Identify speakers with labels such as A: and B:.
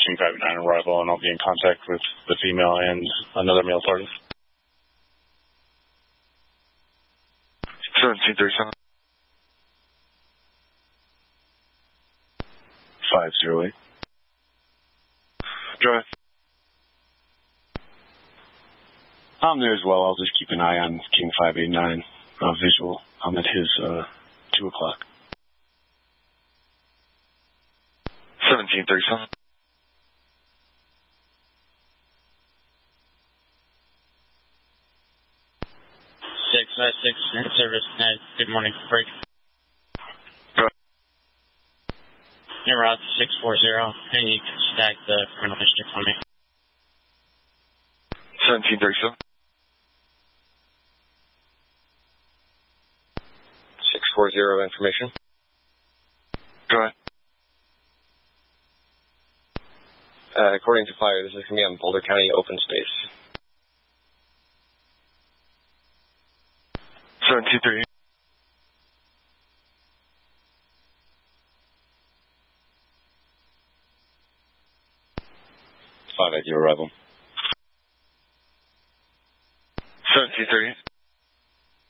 A: King 59 arrival, and I'll be in contact with the female and another male party.
B: 1737.
A: 508.
B: Go ahead.
A: I'm there as well. I'll just keep an eye on King 589 visual. I'm at his 2 o'clock.
B: 1737.
C: Service. Good morning. Break.
B: Go ahead.
C: You're out 640, and you can stack the criminal history for me.
B: 1737.
D: 640 information.
B: Go ahead.
D: According to fire, this is going to be on Boulder County open space.
B: 1738.
A: 580 arrival.
B: 1738.